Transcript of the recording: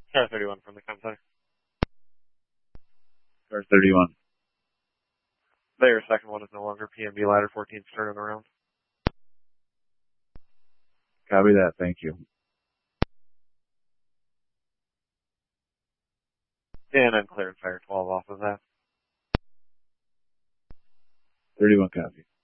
Car 31 from the Comtech. Car 31. Their second one is no longer PMB ladder 14 turning around. Copy that. Thank you. And I'm clearing fire 12 off of that. 31 copy.